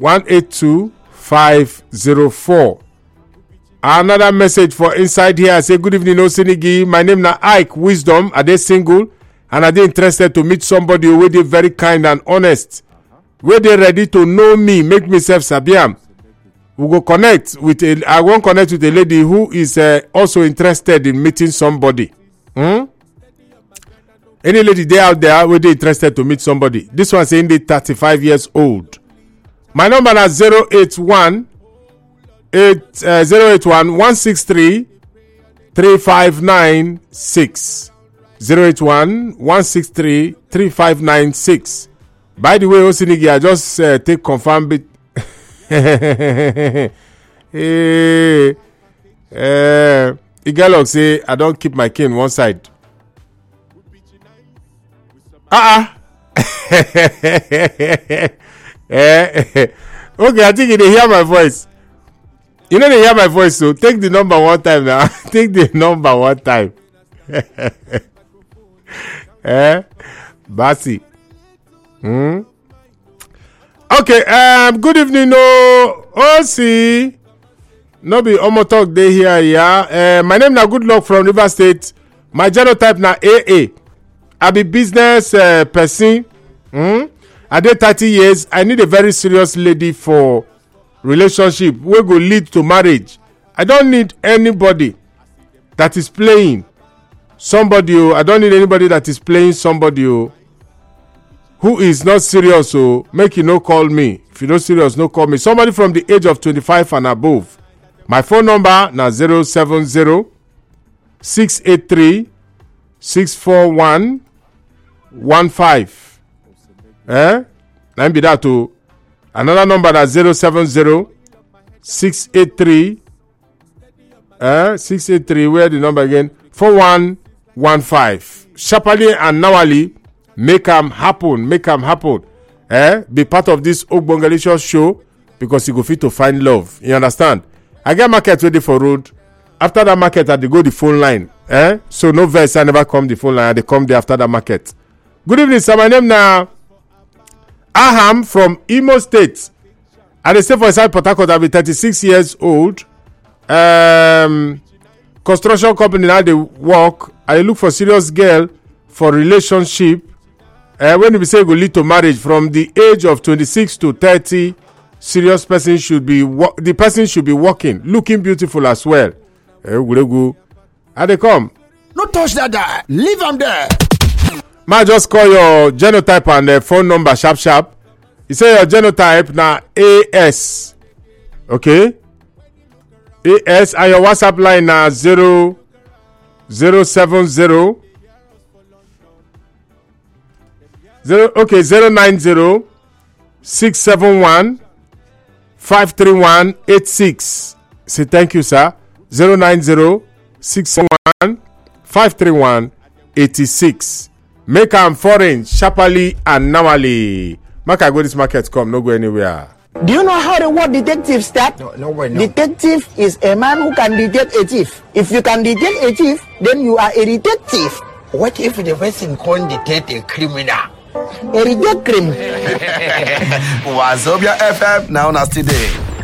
182-504. Another message for inside here. I say, good evening, Osinigi. My name na Ike Wisdom. Are they single? And are they interested to meet somebody who is very kind and honest? Where they ready to know me, make myself sabiam. We go connect with I won't connect with a lady who is also interested in meeting somebody. Any lady there out there where they interested to meet somebody. This one saying they 35 years old. My number is 081 163 3596. 081-163-3596. By the way, Osinigi, I just take confirm bit. Igalog say I don't keep my cane one side. Okay, I think they hear my voice. You know they hear my voice, so take the number one time now. Take the number one time. Basi. Okay, good evening, see. No be Omo talk day here, yeah. My name na Good Luck from River State. My genotype na AA. I be business person. I dey 30 years. I need a very serious lady for relationship wey go lead to marriage. I don't need anybody that is playing somebody. I don't need anybody that is playing somebody who is not serious. So make you no call me. If you not serious, no call me. Somebody from the age of 25 and above. My phone number na 070 683 641 15. Let me be that too. Another number na 070 683 683. Where the number again? 4115. Sharply and Nawali, make them happen. Make them happen. Be part of this Ogbongalicious show because you go fit to find love. You understand? I get market ready for road. After that market, I dey go the phone line. So no verse, I never come the phone line. They come there after that market. Good evening, sir. My name na Aham from Imo State. I dey stay for inside Port Harcourt. I be 36 years old. Construction company now they work. I look for serious girl for relationship. When we say go lead to marriage from the age of 26 to 30, serious person should be the person should be working, looking beautiful as well. I they come. No touch that. Leave them there. Ma just call your genotype and phone number sharp. You say your genotype na AS. Okay? AS and your WhatsApp line na 070 090 671 53186. Say thank you, sir. 090 671 53186. Make am foreign, sharply and normally. Make I go this market come, no go anywhere. Do you know how the word detective starts? No way, no. Detective is a man who can detect a thief. If you can detect a thief, then you are a detective. What if the person can't detect a criminal? A detective criminal. Wazobia FM now today.